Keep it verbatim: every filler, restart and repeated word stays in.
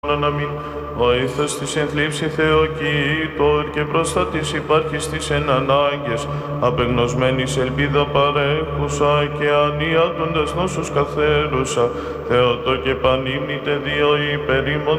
Αμήν. Βοήθος της εν θλίψη Θεοκοίτορ και μπροστά της υπάρχεις της εν ανάγκες, απεγνωσμένης ελπίδα παρέχουσα και ανιάτοντας νόσους καθαίρουσα, Θεοτό και πανήμνητε δύο υπερήμων